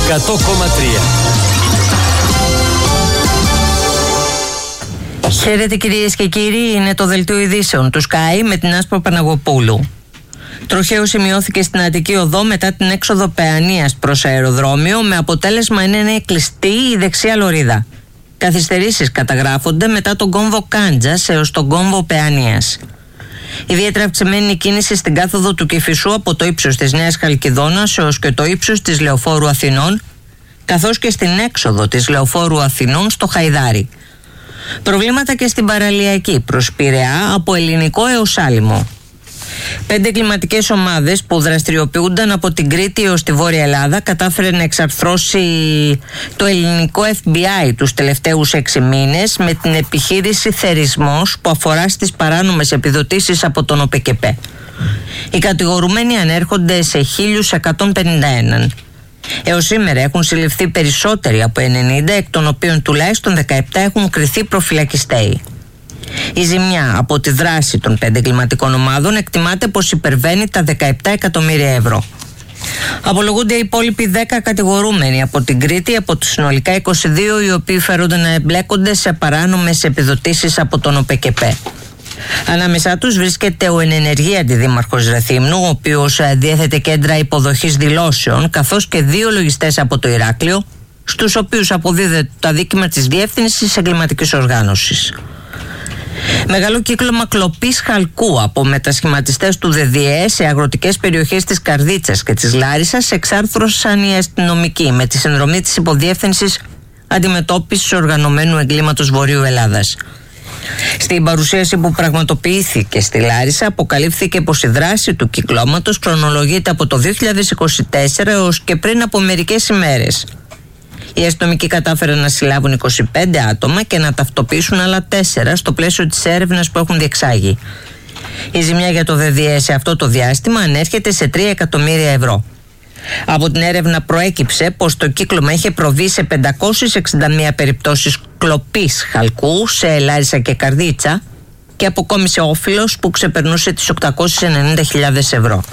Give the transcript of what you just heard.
Χαίρετε κυρίες και κύριοι, είναι το δελτίο ειδήσεων του Sky με την Άσπρο Παναγοπούλου. Τροχαίο σημειώθηκε στην Αττική Οδό μετά την έξοδο Παιανίας προς αεροδρόμιο, με αποτέλεσμα να είναι κλειστή η δεξιά λωρίδα. Καθυστερήσεις καταγράφονται μετά τον κόμβο Κάντζας έως τον κόμβο Παιανίας. Ιδιαίτερα αυξημένη η κίνηση στην κάθοδο του Κηφισού από το ύψος της Νέας Χαλκιδόνας έως και το ύψος της Λεωφόρου Αθηνών, καθώς και στην έξοδο της Λεωφόρου Αθηνών στο Χαϊδάρι. Προβλήματα και στην παραλιακή προς Πειραιά από Ελληνικό έως Άλυμο. 5 κλιματικές ομάδες που δραστηριοποιούνταν από την Κρήτη έως τη Βόρεια Ελλάδα κατάφερε να εξαρθρώσει το ελληνικό FBI τους τελευταίους 6 μήνες με την επιχείρηση Θερισμός που αφορά στις παράνομες επιδοτήσεις από τον ΟΠΕΚΕΠΕ. Οι κατηγορουμένοι ανέρχονται σε 1.151. Έως σήμερα έχουν συλληφθεί περισσότεροι από 90, εκ των οποίων τουλάχιστον 17 έχουν κριθεί προφυλακιστέοι. Η ζημιά από τη δράση των 5 κλιματικών ομάδων εκτιμάται πως υπερβαίνει τα 17 εκατομμύρια ευρώ. Απολογούνται οι υπόλοιποι 10 κατηγορούμενοι από την Κρήτη, από τους συνολικά 22 οι οποίοι φέρονται να εμπλέκονται σε παράνομες επιδοτήσεις από τον ΟΠΕΚΕΠΕ. Ανάμεσά τους βρίσκεται ο ενενεργή αντιδήμαρχος Ρεθύμνου, ο οποίος διέθετε κέντρα υποδοχής δηλώσεων, καθώς και 2 λογιστές από το Ηράκλειο, στους οποίους αποδίδεται το αδίκημα της διεύθυνσης εγκληματικής οργάνωσης. Μεγάλο κύκλωμα κλοπής χαλκού από μετασχηματιστές του ΔΔΕ σε αγροτικές περιοχές της Καρδίτσας και της Λάρισσας εξάρθρωσαν οι αστυνομικοί με τη συνδρομή της Υποδιεύθυνσης Αντιμετώπισης Οργανωμένου Εγκλήματος Βορείου Ελλάδας. Στην παρουσίαση που πραγματοποιήθηκε στη Λάρισα αποκαλύφθηκε πως η δράση του κυκλώματος χρονολογείται από το 2024 έως και πριν από μερικές ημέρες. Οι αστυνομικοί κατάφεραν να συλλάβουν 25 άτομα και να ταυτοποιήσουν άλλα 4 στο πλαίσιο της έρευνας που έχουν διεξάγει. Η ζημιά για το ΔΔΕ σε αυτό το διάστημα ανέρχεται σε 3 εκατομμύρια ευρώ. Από την έρευνα προέκυψε πως το κύκλωμα είχε προβεί σε 561 περιπτώσεις κλοπής χαλκού σε Λάρισα και Καρδίτσα και αποκόμισε όφελος που ξεπερνούσε τις 890.000 ευρώ.